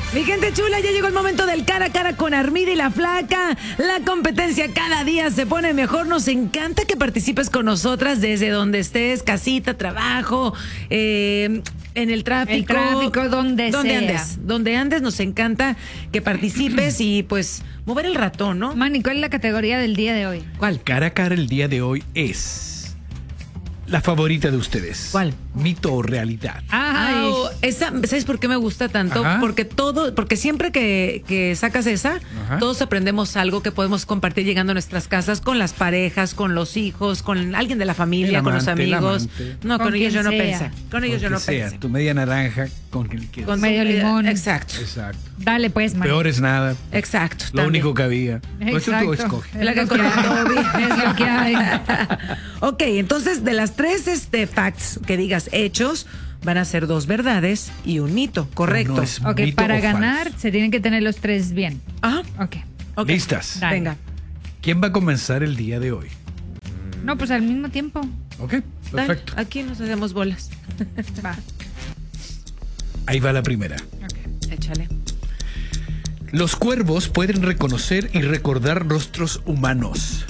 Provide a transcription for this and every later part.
Mi gente chula, ya llegó el momento del cara a cara con Armida y la Flaca. La competencia cada día se pone mejor. Nos encanta que participes con nosotras desde donde estés, casita, trabajo, en el tráfico. Donde sea. Donde andes, nos encanta que participes y pues mover el ratón, ¿no? Manny, ¿cuál es la categoría del día de hoy? ¿Cuál? Cara a cara el día de hoy es la favorita de ustedes. ¿Cuál? Mito o realidad. Ay, Esa, ¿sabes por qué me gusta tanto? Ajá. Porque siempre que sacas esa, Ajá. todos aprendemos algo que podemos compartir llegando a nuestras casas con las parejas, con los hijos, con alguien de la familia, El con los amante, el amigos. amante. No, con Con ellos yo quien no sea. pensé. Con ellos yo Con no que sea, pensé. tu media naranja con quien quieras. Con medio limón. Exacto. Exacto. dale pues, Manny. Peor es nada. Exacto. Lo también. único que había. Pues tú Exacto. escoges. La que Es lo que hay. con Es lo que hay. Ok, entonces de las tres facts que digas hechos, van a ser 2 verdades y un mito, correcto. No es Ok, mito para o ganar falso. se tienen que tener los tres bien. Ajá. Ok. ¿Listas? Dale. Venga. ¿Quién va a comenzar el día de hoy? No, pues al mismo tiempo. Ok, Dale, perfecto. aquí nos hacemos bolas. Va. Ahí va la primera. Ok. Échale. Los cuervos pueden reconocer y recordar rostros humanos.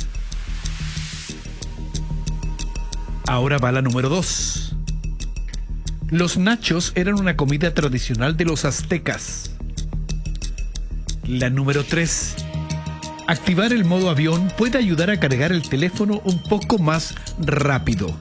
Ahora va la número 2. Los nachos eran una comida tradicional de los aztecas. La número 3. Activar el modo avión puede ayudar a cargar el teléfono un poco más rápido.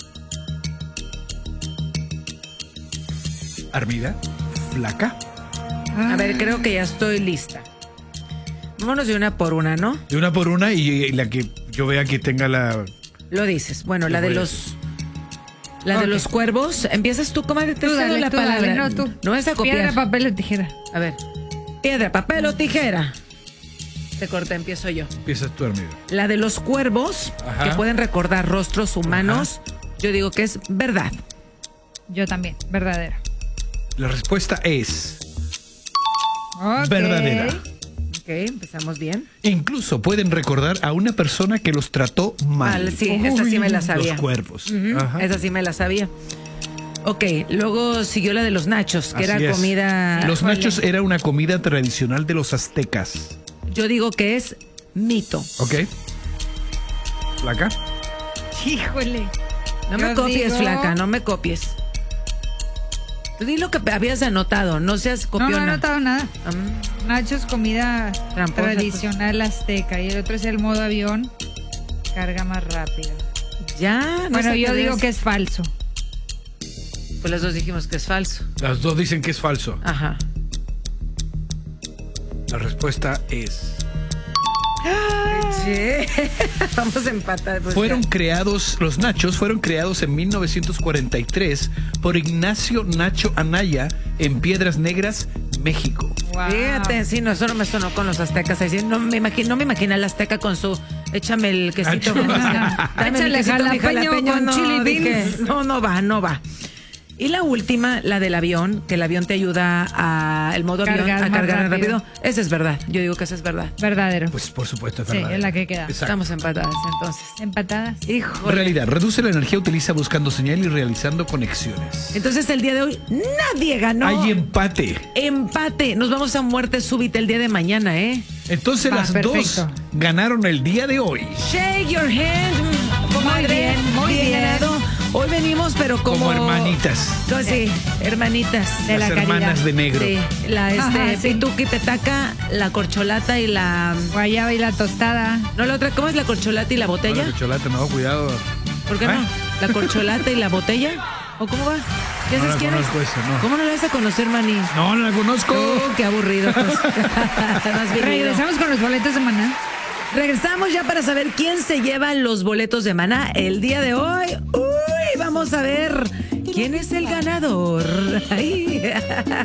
Armida, Flaca. A ver, creo que ya estoy lista. Vámonos de una por una, ¿no? De una por una y la que yo vea que tenga la... Lo dices. Bueno, la de voy a los... La de Ok. los cuervos. Empiezas tú, comadre, te Tú cedo dale, la tú palabra. dale, no tú. No es a copiar. Piedra, papel o tijera. A ver. Piedra, papel o tijera. Te corta, empiezo yo. Empiezas tú, Armida. La de los cuervos, Ajá. que pueden recordar rostros humanos, yo digo que es verdad. Yo también, verdadero. La respuesta es Ok. verdadera. Ok, empezamos bien. Incluso pueden recordar a una persona que los trató mal. Sí, esa sí me la sabía. Los cuervos. Ujú, Ajá. esa sí me la sabía. Ok, luego siguió la de los nachos, que Así era es. comida... Los Híjole. nachos era una comida tradicional de los aztecas. Yo digo que es mito. ¿Ok? ¿Flaca? Híjole. No me Yo copies, digo- flaca, no me copies. Tú di lo que habías anotado, no seas No, copiona. no he anotado nada. Mm, Nachos, comida Tramposa, tradicional azteca. Y el otro es el modo avión. Carga más rápido. ya, no Bueno, sé yo qué digo es. que es falso. Pues las dos dijimos que es falso. Las dos dicen que es falso. Ajá. La respuesta es... Sí. Vamos a empatar. pues, Fueron ya. creados, los nachos fueron creados en 1943 por Ignacio Nacho Anaya en Piedras Negras, México. Wow. Fíjate, sí, no, eso no me sonó con los aztecas. Así, no me imagino al azteca con su échame el quesito. Dame Échale mi quesito, mi jalapeño con chili dije, beans. no va. Y la última, la del avión, que el avión te ayuda a el modo avión Cargar a más cargar rápido. rápido. Esa es verdad. Yo digo que esa es verdad. Verdadero. Pues por supuesto es Sí, verdad. es la que queda. Exacto. Estamos empatadas entonces. Empatadas. Hijo. Realidad, reduce la energía, utiliza buscando señal y realizando conexiones. Entonces el día de hoy nadie ganó. Hay empate. Empate. Nos vamos a muerte súbita el día de mañana, ¿eh? Entonces Va, las perfecto. dos ganaron el día de hoy. Shake your hand, comadre. Muy bien. ganado. Hoy venimos, pero como hermanitas. Sí, hermanitas. De Las la hermanas caridad. de negro. Sí, la Ajá, sí. pituca y petaca, la corcholata y la... Guayaba y la tostada. No, la otra, ¿cómo es la corcholata y la botella? Hola, chocolate, no, cuidado. ¿Por qué ¿Eh? no? ¿La corcholata y la botella? ¿O cómo va? ¿Qué No haces? la ¿Quieres? conozco esa, no. ¿Cómo no la vas a conocer, Mani? No, no la conozco. Oh, qué aburrido. Pues. No has vivido. Regresamos con los boletos de Maná. Regresamos ya para saber quién se lleva los boletos de Maná el día de hoy. Uy, vamos a ver quién es el ganador. Ay.